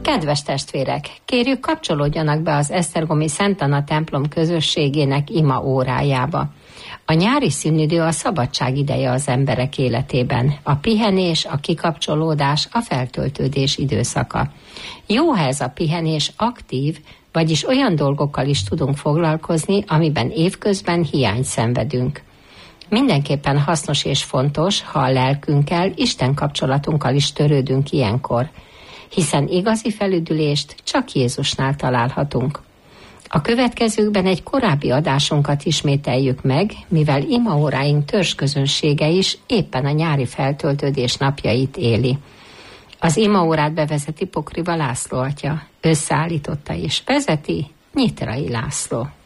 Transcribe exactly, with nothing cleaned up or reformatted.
Kedves testvérek, kérjük kapcsolódjanak be az esztergomi Szent Anna templom közösségének ima órájába. A nyári szünidő a szabadság ideje az emberek életében, a pihenés, a kikapcsolódás, a feltöltődés időszaka. Jó, ha ez a pihenés aktív, vagyis olyan dolgokkal is tudunk foglalkozni, amiben évközben hiányt szenvedünk. Mindenképpen hasznos és fontos, ha a lelkünkkel, Isten kapcsolatunkkal is törődünk ilyenkor, hiszen igazi felüdülést csak Jézusnál találhatunk. A következőkben egy korábbi adásunkat ismételjük meg, mivel imaóráink törzsközönsége is éppen a nyári feltöltődés napjait éli. Az imaórát bevezeti Pokriva László atya, összeállította és vezeti Nyitrai László.